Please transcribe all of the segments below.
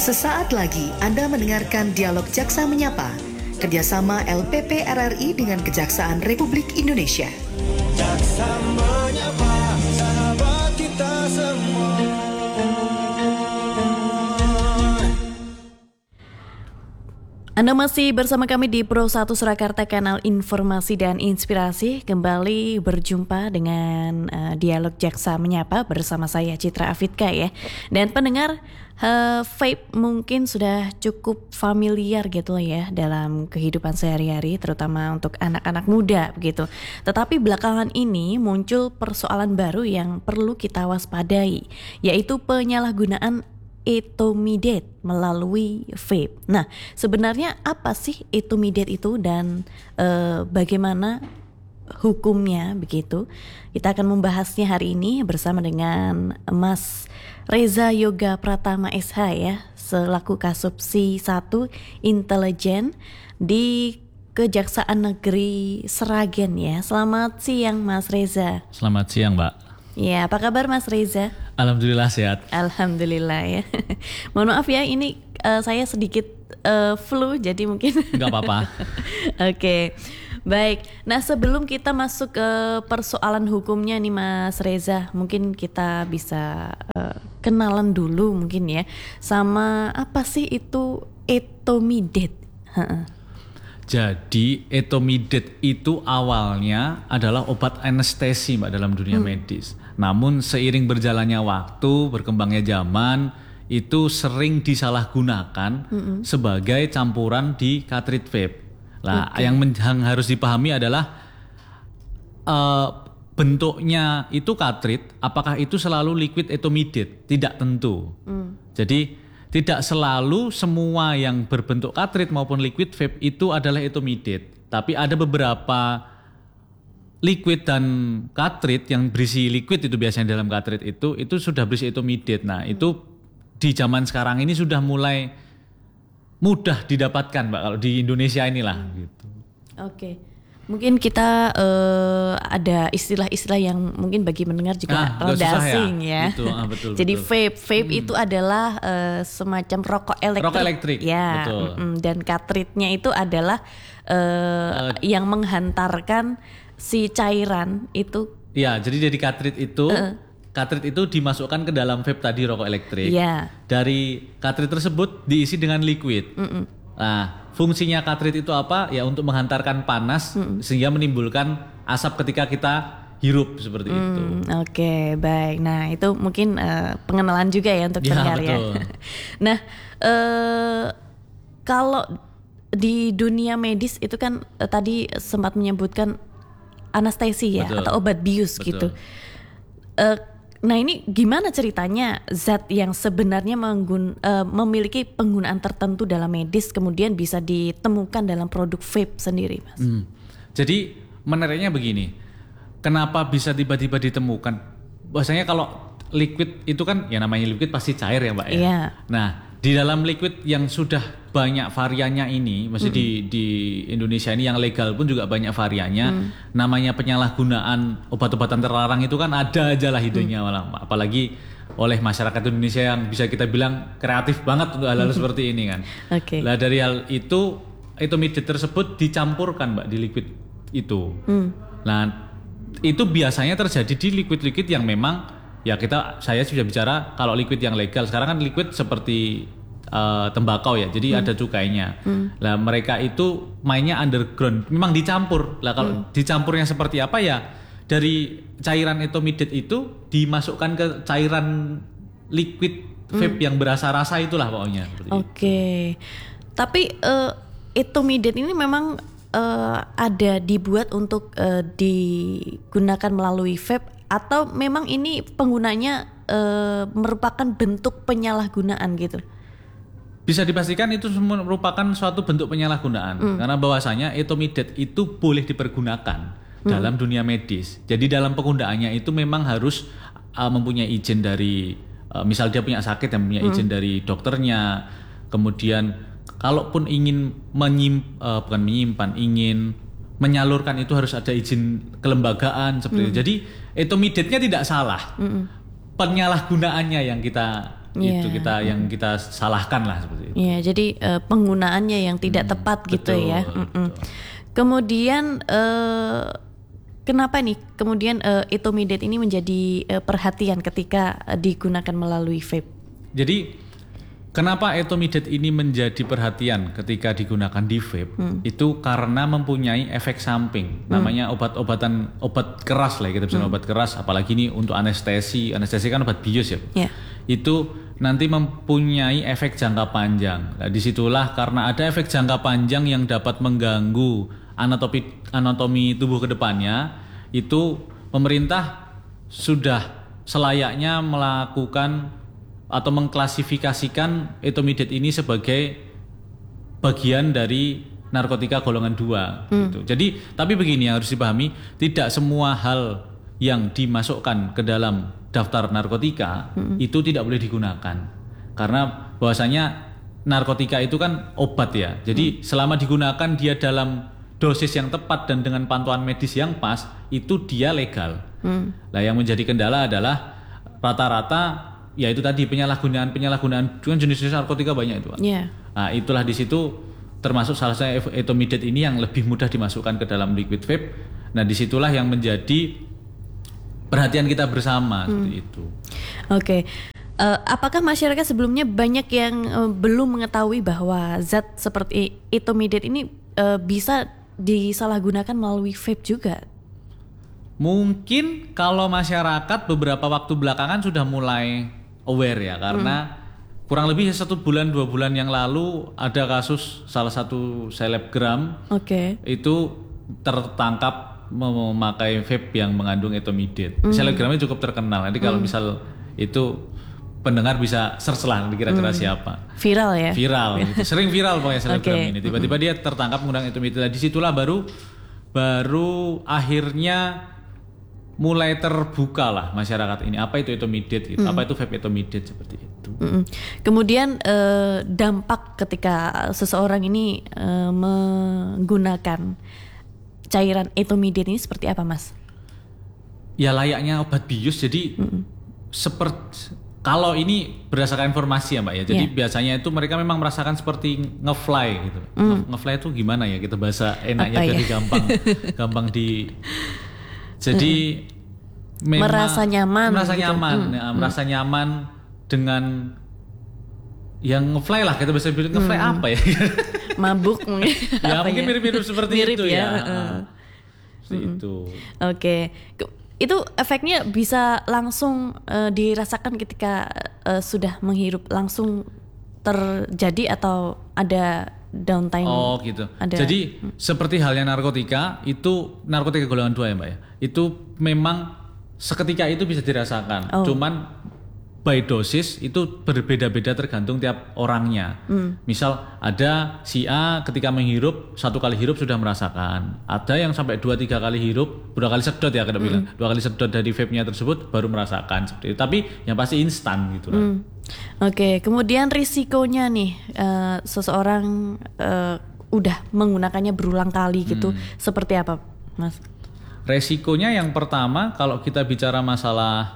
Sesaat lagi Anda mendengarkan Dialog Jaksa Menyapa, kerjasama LPP RRI dengan Kejaksaan Republik Indonesia. Jaksa menyapa sahabat kita semua. Anda masih bersama kami di Pro 1 Surakarta, kanal informasi dan inspirasi. Kembali berjumpa dengan Dialog Jaksa Menyapa bersama saya Citra Afidka ya. Dan pendengar, vape mungkin sudah cukup familiar gitu ya dalam kehidupan sehari-hari, terutama untuk anak-anak muda begitu. Tetapi belakangan ini muncul persoalan baru yang perlu kita waspadai, yaitu penyalahgunaan etomidate melalui vape. Nah, sebenarnya apa sih etomidate itu dan bagaimana hukumnya begitu? Kita akan membahasnya hari ini bersama dengan Mas Reza Yoga Pratama SH ya, selaku Kasubsi 1 Intelijen di Kejaksaan Negeri Sragen ya. Selamat siang Mas Reza. Selamat siang Mbak. Ya, apa kabar Mas Reza? Alhamdulillah sehat. Alhamdulillah ya. Mohon maaf ya, ini saya sedikit flu, jadi mungkin Nggak apa-apa. Oke, baik. Nah, sebelum kita masuk ke persoalan hukumnya nih Mas Reza, mungkin kita bisa kenalan dulu mungkin ya, sama apa sih itu etomidate? Jadi etomidate itu awalnya adalah obat anestesi Mbak dalam dunia medis. Namun seiring berjalannya waktu, berkembangnya zaman, itu sering disalahgunakan sebagai campuran di cartridge vape. Nah, yang harus dipahami adalah bentuknya itu cartridge, apakah itu selalu liquid etomidate? Tidak tentu. Jadi tidak selalu semua yang berbentuk cartridge maupun liquid vape itu adalah etomidate. Tapi ada beberapa liquid dan cartridge yang berisi liquid itu biasanya dalam cartridge itu sudah berisi etomidate. Nah, itu di zaman sekarang ini sudah mulai mudah didapatkan Mbak kalau di Indonesia inilah gitu. Oke. Mungkin kita ada istilah-istilah yang mungkin bagi mendengar juga rada asing ya. Gitu, betul, jadi betul. vape itu adalah semacam rokok elektrik. Rokok elektrik, ya. betul. Dan cartridge-nya itu adalah yang menghantarkan si cairan itu. Ya, jadi dari cartridge itu cartridge itu dimasukkan ke dalam vape tadi, rokok elektrik. Ya. Dari cartridge tersebut diisi dengan liquid. Nah, fungsinya cartridge itu apa? Ya untuk menghantarkan panas sehingga menimbulkan asap ketika kita hirup seperti itu. Oke, baik. Nah, itu mungkin pengenalan juga ya untuk pendengar ya. Nah, kalau di dunia medis itu kan tadi sempat menyebutkan anestesi ya, atau obat bius gitu. Nah, ini gimana ceritanya zat yang sebenarnya memiliki penggunaan tertentu dalam medis kemudian bisa ditemukan dalam produk vape sendiri, Mas? Jadi menariknya begini, kenapa bisa tiba-tiba ditemukan? Bahwasanya kalau liquid itu kan ya namanya liquid pasti cair ya Mbak ya. Yeah. Nah, di dalam liquid yang sudah banyak variannya ini, maksudnya di Indonesia ini yang legal pun juga banyak variannya. Namanya penyalahgunaan obat-obatan terlarang itu kan ada aja lah idenya malah, apalagi oleh masyarakat Indonesia yang bisa kita bilang kreatif banget untuk hal-hal seperti ini kan. Oke. Nah, dari hal itu etomidate tersebut dicampurkan Mbak di liquid itu. Nah, itu biasanya terjadi di liquid-liquid yang memang ya saya sudah bicara kalau liquid yang legal. Sekarang kan liquid seperti tembakau ya, jadi ada cukainya. Lah mereka itu mainnya underground, memang dicampur. Lah kalau dicampurnya seperti apa ya? Dari cairan etomidate itu dimasukkan ke cairan liquid vape yang berasa-rasa itulah pokoknya. Oke. Tapi etomidate ini memang ada dibuat untuk digunakan melalui vape atau memang ini penggunanya merupakan bentuk penyalahgunaan gitu? Bisa dipastikan itu semua merupakan suatu bentuk penyalahgunaan karena bahwasanya etomidate itu boleh dipergunakan dalam dunia medis. Jadi dalam penggunaannya itu memang harus mempunyai izin dari misal dia punya sakit yang punya izin dari dokternya. Kemudian kalaupun ingin ingin menyalurkan itu harus ada izin kelembagaan seperti itu. Jadi etomidate-nya tidak salah. Penyalahgunaannya yang kita Iya. Itu yang kita salahkan lah seperti itu. Ya, jadi penggunaannya yang tidak tepat gitu betul, ya. Kemudian kenapa nih? Kemudian etomidate ini menjadi perhatian ketika digunakan melalui vape. Jadi kenapa etomidate ini menjadi perhatian ketika digunakan di vape? Itu karena mempunyai efek samping. Namanya obat keras lah, kita bisa obat keras. Apalagi ini untuk anestesi kan obat bius ya. Yeah. Itu nanti mempunyai efek jangka panjang. Nah, disitulah karena ada efek jangka panjang yang dapat mengganggu anatomi tubuh ke depannya, itu pemerintah sudah selayaknya melakukan atau mengklasifikasikan etomidate ini sebagai bagian dari narkotika golongan 2 gitu. Jadi tapi begini yang harus dipahami, tidak semua hal yang dimasukkan ke dalam daftar narkotika itu tidak boleh digunakan. Karena bahwasanya narkotika itu kan obat ya. Jadi selama digunakan dia dalam dosis yang tepat dan dengan pantauan medis yang pas, itu dia legal. Nah, yang menjadi kendala adalah rata-rata ya itu tadi penyalahgunaan kan jenis-jenis narkotika banyak itu, Pak. Yeah. Nah, itulah di situ termasuk salah satu etomidate ini yang lebih mudah dimasukkan ke dalam liquid vape. Nah, disitulah yang menjadi perhatian kita bersama seperti itu. Oke. Apakah masyarakat sebelumnya banyak yang belum mengetahui bahwa zat seperti etomidate ini bisa disalahgunakan melalui vape juga? Mungkin kalau masyarakat beberapa waktu belakangan sudah mulai aware ya, karena kurang lebih 1 bulan 2 bulan yang lalu ada kasus salah satu selebgram itu tertangkap memakai vape yang mengandung etomidate. Selebgramnya cukup terkenal. Nanti kalau misal itu pendengar bisa search lah kira-kira siapa. Viral ya? Viral gitu. Sering viral pokoknya selebgram ini. Tiba-tiba dia tertangkap menggunakan etomidate. Disitulah baru akhirnya mulai terbuka lah masyarakat ini. Apa itu etomidate gitu. Apa itu vape etomidate seperti itu. Kemudian dampak ketika seseorang ini menggunakan cairan etomidate ini seperti apa, Mas? Ya layaknya obat bius. Jadi seperti kalau ini berdasarkan informasi ya Mbak ya. Jadi biasanya itu mereka memang merasakan seperti ngefly gitu. Ngefly itu gimana ya kita bahasa enaknya dari gampang di. Jadi memang merasa nyaman. Merasa nyaman dengan yang ngefly lah, kita bisa bilang ngefly apa ya? Mabuk mungkin. Ya mungkin mirip-mirip seperti itu ya. Seperti itu. Oke. Itu efeknya bisa langsung dirasakan ketika sudah menghirup, langsung terjadi atau ada downtime? Oh gitu. Jadi seperti halnya narkotika, itu narkotika golongan 2 ya Mbak ya. Itu memang seketika itu bisa dirasakan. Cuman by dosis itu berbeda-beda tergantung tiap orangnya. Misal ada si A ketika menghirup 1 kali hirup sudah merasakan. Ada yang sampai 2-3 kali hirup, 2 kali sedot ya kita bilang. 2 kali sedot dari vape-nya tersebut baru merasakan seperti itu. Tapi yang pasti instan gitu lah. Oke, kemudian risikonya nih seseorang udah menggunakannya berulang kali gitu, seperti apa, Mas? Resikonya yang pertama kalau kita bicara masalah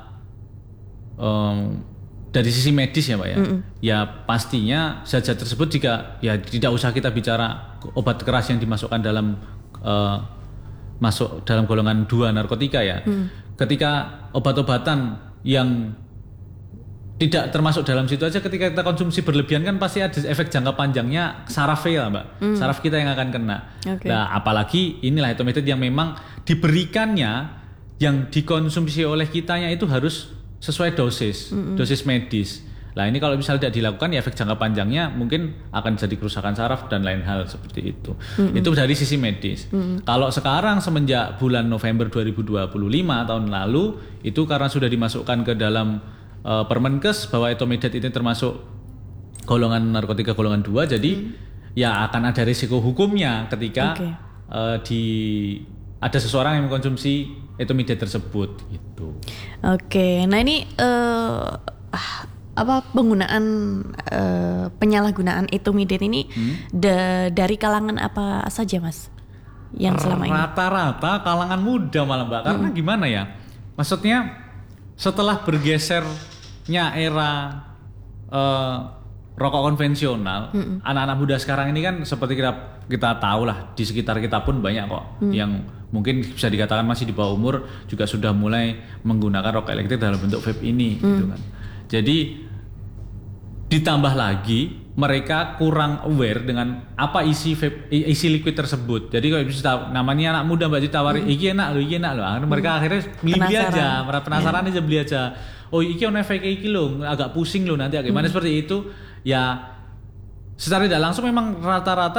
dari sisi medis ya Pak ya, ya pastinya zat-zat tersebut jika ya tidak usah kita bicara obat keras yang dimasukkan dalam masuk dalam golongan 2 narkotika ya. Ketika obat-obatan yang tidak termasuk dalam situ aja, ketika kita konsumsi berlebihan kan pasti ada efek jangka panjangnya saraf ya Mbak. Saraf kita yang akan kena. Nah apalagi inilah etomidate yang memang diberikannya, yang dikonsumsi oleh kitanya itu harus sesuai dosis medis. Nah ini kalau misalnya tidak dilakukan ya efek jangka panjangnya mungkin akan jadi kerusakan saraf dan lain hal seperti itu. Itu dari sisi medis. Kalau sekarang semenjak bulan November 2025 tahun lalu itu karena sudah dimasukkan ke dalam Permenkes bahwa etomidate ini termasuk golongan narkotika golongan 2, jadi ya akan ada risiko hukumnya ketika ada seseorang yang mengkonsumsi etomidate tersebut gitu. Oke, nah ini penggunaan penyalahgunaan etomidate ini dari kalangan apa saja Mas? Yang selama ini rata-rata kalangan muda malah Mbak, karena gimana ya? Maksudnya setelah bergesernya era rokok konvensional, anak-anak muda sekarang ini kan seperti kita tahu lah, di sekitar kita pun banyak kok yang mungkin bisa dikatakan masih di bawah umur juga sudah mulai menggunakan rokok elektrik dalam bentuk vape ini gitu kan. Jadi ditambah lagi mereka kurang aware dengan apa isi vape, isi liquid tersebut. Jadi kalau bisa namanya anak muda Mbak ditawari, iki enak loh. Mereka akhirnya beli aja, mereka penasaran aja beli aja. Oh iki ono efek iki loh, agak pusing loh nanti gimana seperti itu. Ya secara tidak langsung memang rata-rata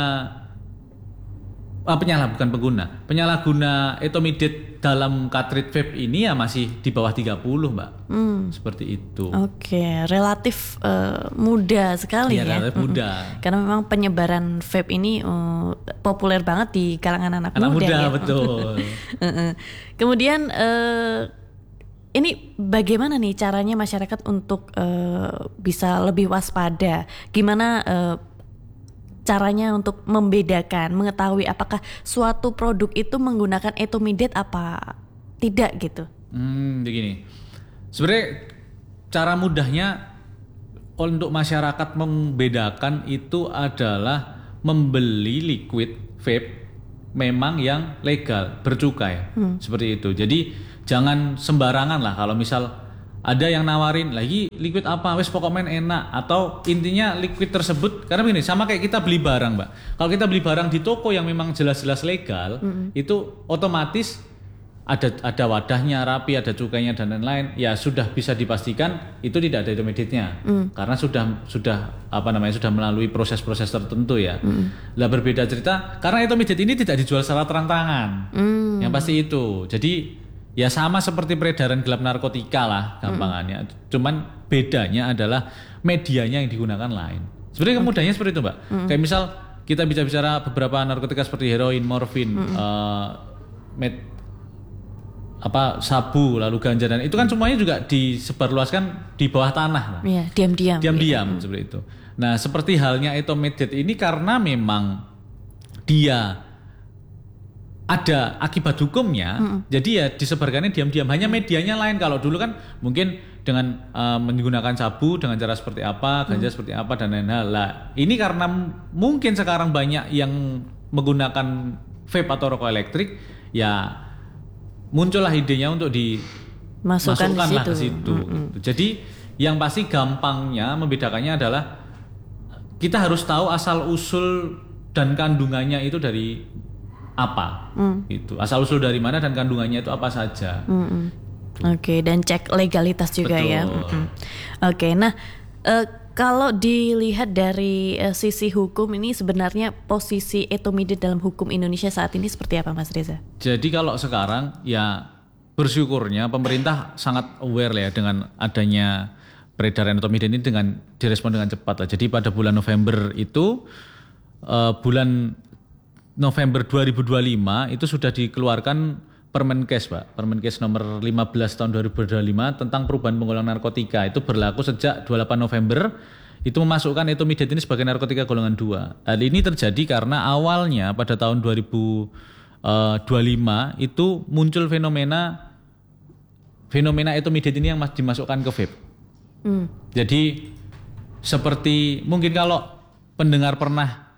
penyalahguna etomidate dalam cartridge vape ini ya masih di bawah 30 Mbak. Seperti itu. Oke, relatif muda sekali ya. Relatif muda. Karena memang penyebaran vape ini populer banget di kalangan anak muda ya. Betul. Kemudian ini bagaimana nih caranya masyarakat untuk bisa lebih waspada? Gimana caranya untuk membedakan, mengetahui apakah suatu produk itu menggunakan etomidate apa tidak gitu? Begini, sebenarnya cara mudahnya untuk masyarakat membedakan itu adalah membeli liquid vape memang yang legal, bercukai, seperti itu. Jadi jangan sembarangan lah kalau misal ada yang nawarin lagi liquid apa, wes pokoknya enak, atau intinya liquid tersebut karena begini sama kayak kita beli barang Mbak. Kalau kita beli barang di toko yang memang jelas-jelas legal, itu otomatis ada wadahnya rapi, ada cukainya dan lain-lain, ya sudah bisa dipastikan itu tidak ada etomidate-nya, karena sudah melalui proses-proses tertentu ya. Lah berbeda cerita karena etomidate ini tidak dijual secara terang-terangan, yang pasti itu. Jadi ya sama seperti peredaran gelap narkotika lah gampangannya. Cuman bedanya adalah medianya yang digunakan lain. Sebenarnya kemudahannya seperti itu Mbak. Kayak misal kita bicara beberapa narkotika seperti heroin, morfin, sabu, lalu ganja dan itu kan semuanya juga disebarluaskan di bawah tanah. Iya, diam-diam seperti itu. Nah, seperti halnya etomidate ini karena memang dia ada akibat hukumnya, jadi ya disebarkannya diam-diam. Hanya medianya lain. Kalau dulu kan mungkin dengan menggunakan sabu dengan cara seperti apa, ganja seperti apa dan lain-lain. Lah, ini karena mungkin sekarang banyak yang menggunakan vape atau rokok elektrik, ya muncullah idenya untuk dimasukkan ke situ. Jadi yang pasti gampangnya membedakannya adalah kita harus tahu asal usul dan kandungannya itu dari apa, gitu. Asal usul dari mana dan kandungannya itu apa saja. Oke, dan cek legalitas juga. Betul. Ya. Oke, nah kalau dilihat dari sisi hukum ini sebenarnya posisi etomidate dalam hukum Indonesia saat ini seperti apa Mas Reza? Jadi kalau sekarang ya bersyukurnya pemerintah sangat aware lah ya dengan adanya peredaran etomidate ini dengan direspon dengan cepat lah. Jadi pada bulan November itu November 2025 itu sudah dikeluarkan Permenkes Pak, Permenkes nomor 15 tahun 2025 tentang perubahan penggolongan narkotika. Itu berlaku sejak 28 November, itu memasukkan etomidate ini sebagai narkotika golongan 2. Hal ini terjadi karena awalnya pada tahun 2025 itu muncul fenomena etomidate ini yang dimasukkan ke vape. Jadi seperti mungkin kalau pendengar pernah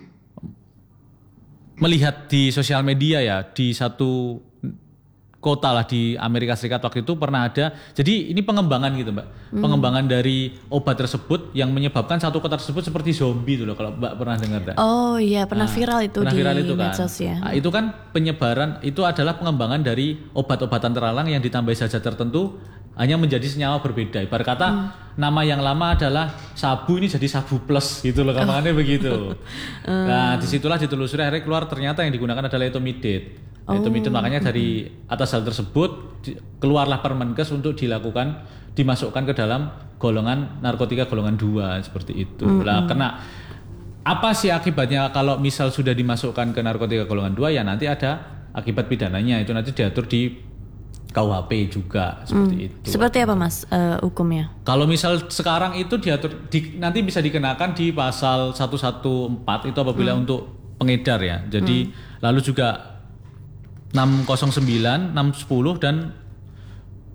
melihat di sosial media ya, di satu kota lah di Amerika Serikat waktu itu pernah ada. Jadi ini pengembangan gitu Mbak. Pengembangan dari obat tersebut yang menyebabkan satu kota tersebut seperti zombie itu loh, kalau Mbak pernah dengar. Oh iya, pernah viral itu di medsos ya. Itu kan penyebaran, itu adalah pengembangan dari obat-obatan terlarang yang ditambahi zat tertentu hanya menjadi senyawa berbeda. Ibarat kata nama yang lama adalah sabu, ini jadi sabu plus gitu loh, gampangannya begitu. Nah disitulah ditelusuri akhirnya keluar ternyata yang digunakan adalah etomidate. Etomidate makanya dari atas hal tersebut keluarlah Permenkes untuk dimasukkan ke dalam golongan narkotika golongan 2 seperti itu. Lah kena apa sih akibatnya kalau misal sudah dimasukkan ke narkotika golongan 2 ya nanti ada akibat pidananya, itu nanti diatur di KUHP juga seperti itu. Seperti apa Mas hukumnya? Kalau misal sekarang itu diatur nanti bisa dikenakan di pasal 114 itu apabila untuk pengedar ya. Jadi lalu juga 609, 610 dan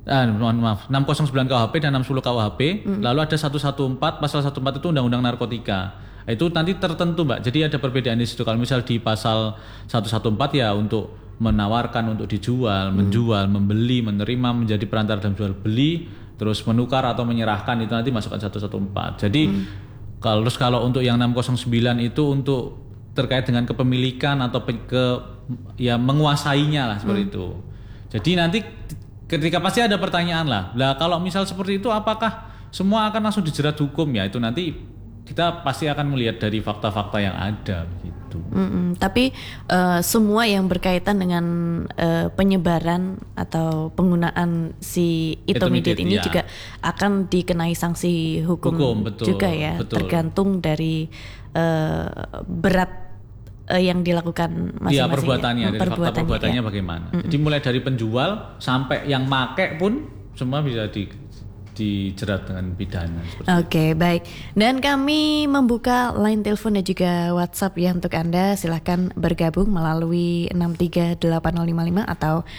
Mohon maaf, 609 KUHP dan 610 KUHP, lalu ada 114, pasal 14 itu Undang-Undang Narkotika. Itu nanti tertentu Mbak, jadi ada perbedaan di situ. Kalau misal di pasal 114 ya untuk menawarkan untuk dijual, menjual, membeli, menerima, menjadi perantara dalam jual beli, terus menukar atau menyerahkan, itu nanti masukkan 114. Jadi kalau untuk yang 609 itu untuk terkait dengan kepemilikan atau menguasainya lah seperti itu. Jadi nanti ketika pasti ada pertanyaan lah kalau misal seperti itu apakah semua akan langsung dijerat hukum ya, itu nanti kita pasti akan melihat dari fakta-fakta yang ada begitu. Tapi semua yang berkaitan dengan penyebaran atau penggunaan si Etomidat ini juga akan dikenai sanksi hukum betul, juga ya, betul. Tergantung dari berat yang dilakukan masing-masing. Iya, perbuatannya, dari fakta perbuatannya ya. bagaimana. Jadi mulai dari penjual sampai yang make pun semua bisa dijerat dengan pidana. Oke, baik. Dan kami membuka line telepon dan juga WhatsApp ya untuk Anda. Silahkan bergabung melalui 6380555 atau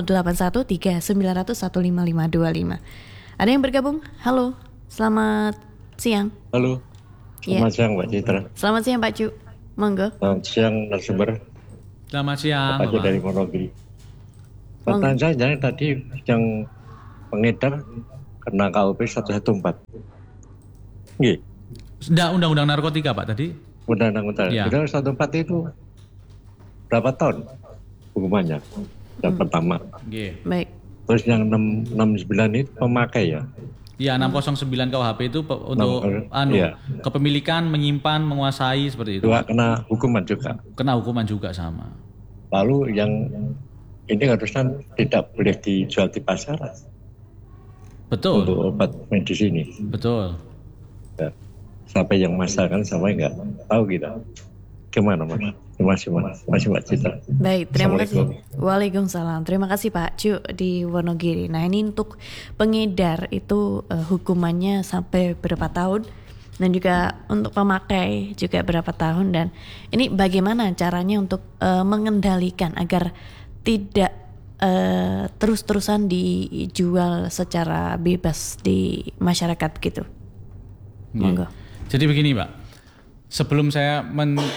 0813901525. Ada yang bergabung? Halo, selamat siang. Halo, selamat siang Mbak Citra. Selamat siang Pak Cu. Monggo. Selamat siang narasumber. Selamat siang. Pak Cu dari Wonogiri. Pertanyaan saya jadi tadi yang pengedar kena KUP 114. Nggih. Sudah undang-undang narkotika Pak tadi? Undang-undang. Ya. Itu 114 itu berapa tahun hukumannya? Yang pertama. Nggih. Baik. Terus yang 669 itu pemakai ya. Ya, 609 KUHP itu untuk iya. kepemilikan, menyimpan, menguasai seperti itu. Juga kena hukuman juga. Kena hukuman juga sama. Lalu yang ini harusnya tidak boleh dijual di pasaran. Betul. Untuk obat medis ini. Betul. Ya. Sampai yang masakan sampai nggak tahu kita. Gimana Mas? Masih Mbak Citra. Baik, terima kasih. Waalaikumsalam. Terima kasih Pak Cu di Wonogiri. Nah, ini untuk pengedar itu hukumannya sampai berapa tahun, dan juga untuk pemakai juga berapa tahun, dan ini bagaimana caranya untuk mengendalikan agar tidak terus-terusan dijual secara bebas di masyarakat gitu. Monggo. Jadi begini Pak, sebelum saya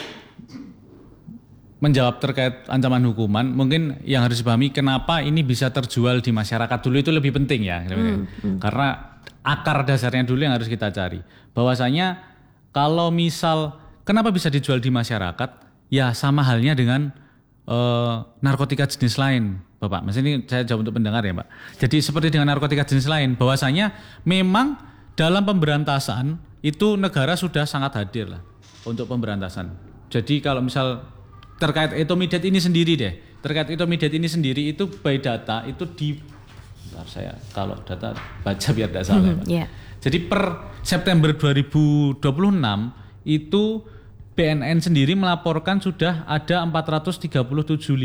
menjawab terkait ancaman hukuman, mungkin yang harus dipahami kenapa ini bisa terjual di masyarakat dulu itu lebih penting ya. Karena akar dasarnya dulu yang harus kita cari. Bahwasanya kalau misal kenapa bisa dijual di masyarakat, ya sama halnya dengan narkotika jenis lain, Bapak. Mas ini saya jawab untuk pendengar ya, Pak. Jadi seperti dengan narkotika jenis lain, bahwasanya memang dalam pemberantasan itu negara sudah sangat hadir lah untuk pemberantasan. Jadi kalau misal terkait Etomidat ini sendiri itu by data itu bentar saya kalau data baca biar tidak salah. Yeah. Jadi per September 2026 itu BNN sendiri melaporkan sudah ada 437,5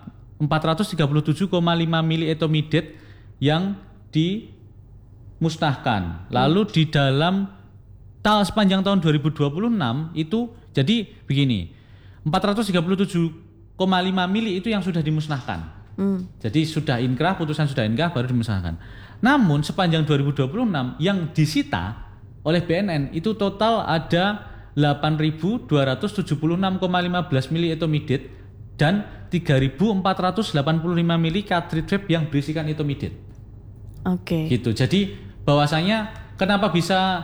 mili Etomidat yang dimusnahkan. Lalu di dalam sepanjang tahun 2026 itu jadi begini, 437,5 mili itu yang sudah dimusnahkan. Jadi sudah inkrah, putusan sudah inkrah baru dimusnahkan. Namun sepanjang 2026 yang disita oleh BNN itu total ada 8.276,15 mili Etomidat dan 3.485 mili cartridge vape yang berisikan Etomidat. Oke. Gitu. Jadi bahwasanya kenapa bisa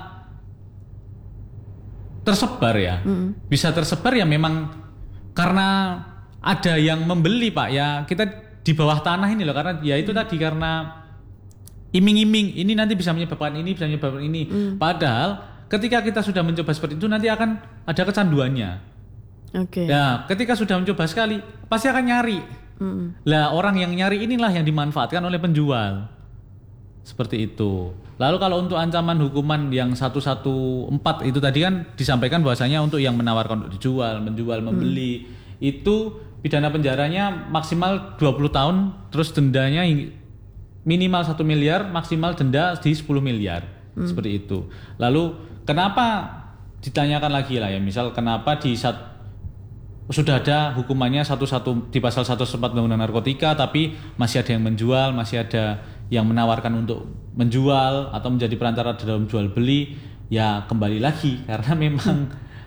tersebar ya? Bisa tersebar ya memang karena ada yang membeli Pak ya, kita di bawah tanah ini loh, karena ya itu tadi karena iming-iming ini nanti bisa menyebabkan ini, bisa menyebabkan ini. Padahal ketika kita sudah mencoba seperti itu nanti akan ada kecanduannya. Oke. Ya, ketika sudah mencoba sekali pasti akan nyari. Lah orang yang nyari inilah yang dimanfaatkan oleh penjual. Seperti itu. Lalu kalau untuk ancaman hukuman yang 114 itu tadi kan disampaikan bahwasanya untuk yang menawarkan untuk dijual, menjual, membeli itu pidana penjaranya maksimal 20 tahun, terus dendanya minimal 1 miliar, maksimal denda di 10 miliar. Seperti itu. Lalu kenapa ditanyakan lagi lah ya, misal kenapa sudah ada hukumannya di pasal 114 Undang-Undang Narkotika tapi masih ada yang menjual, masih ada yang menawarkan untuk menjual atau menjadi perantara dalam jual beli, ya kembali lagi karena memang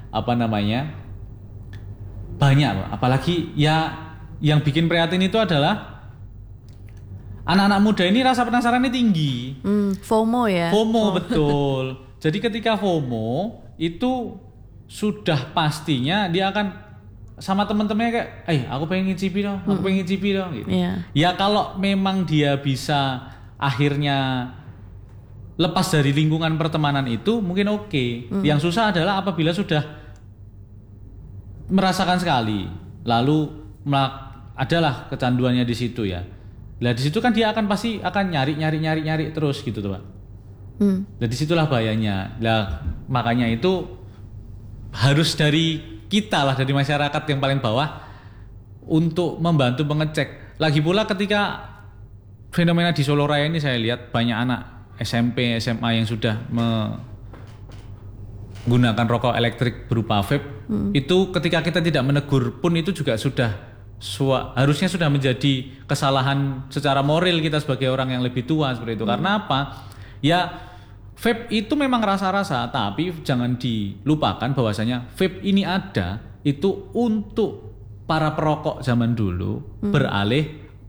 banyak, apalagi ya yang bikin prihatin itu adalah anak-anak muda ini rasa penasarannya tinggi. FOMO ya. FOMO betul. Jadi ketika FOMO itu sudah pastinya dia akan sama teman-temannya kayak, aku pengen ngicipi dong, gitu. Yeah. Ya kalau memang dia bisa akhirnya lepas dari lingkungan pertemanan itu mungkin oke. Yang susah adalah apabila sudah merasakan sekali, lalu adalah kecanduannya di situ ya. Lah di situ kan dia pasti akan nyari terus gitu tuh Pak. Lah disitulah bahayanya. Lah makanya itu harus dari kita lah, dari masyarakat yang paling bawah untuk membantu mengecek. Lagi pula ketika fenomena di Solo Raya ini saya lihat banyak anak SMP, SMA yang sudah menggunakan rokok elektrik berupa vape. Itu ketika kita tidak menegur pun itu juga sudah harusnya sudah menjadi kesalahan secara moral kita sebagai orang yang lebih tua seperti itu. Karena apa? Ya vape itu memang rasa-rasa, tapi jangan dilupakan bahwasanya vape ini ada itu untuk para perokok zaman dulu beralih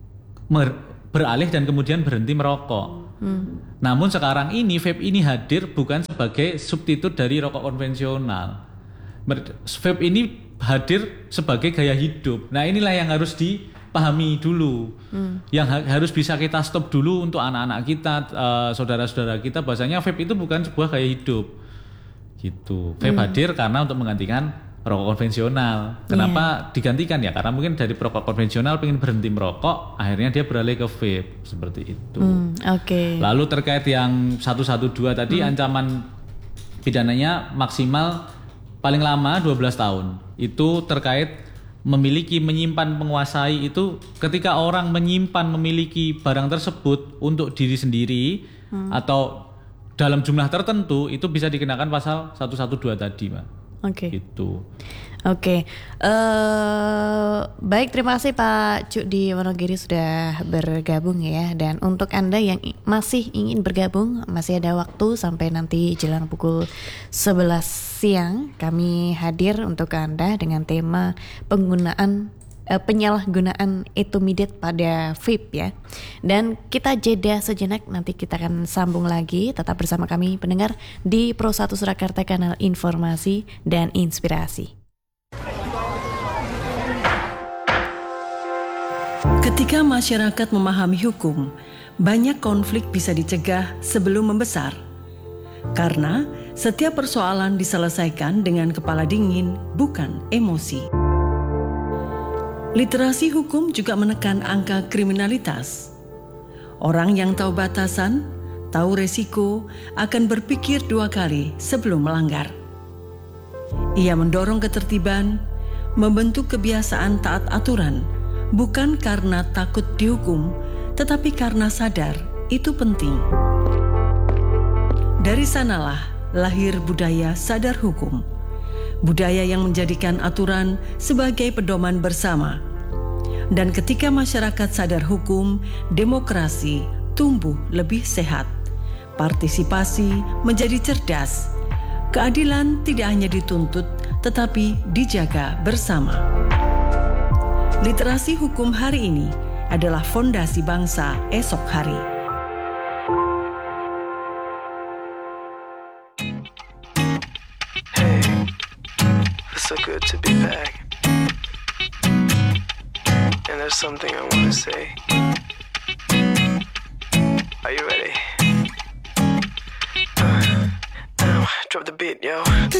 dan kemudian berhenti merokok. Namun sekarang ini vape ini hadir bukan sebagai substitut dari rokok konvensional. Vape ini hadir sebagai gaya hidup. Nah inilah yang harus dipahami dulu, yang harus bisa kita stop dulu untuk anak-anak kita, saudara-saudara kita, bahwasanya vape itu bukan sebuah gaya hidup. Gitu. Vape hadir karena untuk menggantikan rokok konvensional. Kenapa digantikan ya? Karena mungkin dari rokok konvensional pengen berhenti merokok, akhirnya dia beralih ke vape seperti itu. Lalu terkait yang 112 tadi, ancaman pidananya maksimal paling lama 12 tahun. Itu terkait memiliki, menyimpan, menguasai itu ketika orang menyimpan, memiliki barang tersebut untuk diri sendiri atau dalam jumlah tertentu itu bisa dikenakan pasal 112 tadi, Mbak. Gitu. Baik, terima kasih Pak Cuk di Wonogiri sudah bergabung ya. Dan untuk Anda yang masih ingin bergabung, masih ada waktu sampai nanti jelang pukul 11 siang. Kami hadir untuk Anda dengan tema penyalahgunaan etomidate pada vape ya. Dan kita jeda sejenak, nanti kita akan sambung lagi. Tetap bersama kami pendengar di Pro 1 Surakarta, kanal informasi dan inspirasi. Ketika masyarakat memahami hukum, banyak konflik bisa dicegah sebelum membesar. Karena setiap persoalan diselesaikan dengan kepala dingin, bukan emosi. Literasi hukum juga menekan angka kriminalitas. Orang yang tahu batasan, tahu resiko, akan berpikir 2 kali sebelum melanggar. Ia mendorong ketertiban, membentuk kebiasaan taat aturan, bukan karena takut dihukum, tetapi karena sadar itu penting. Dari sanalah lahir budaya sadar hukum. Budaya yang menjadikan aturan sebagai pedoman bersama. Dan ketika masyarakat sadar hukum, demokrasi tumbuh lebih sehat. Partisipasi menjadi cerdas. Keadilan tidak hanya dituntut, tetapi dijaga bersama. Literasi hukum hari ini adalah fondasi bangsa esok hari. So good to be back. And there's something I want to say. Are you ready?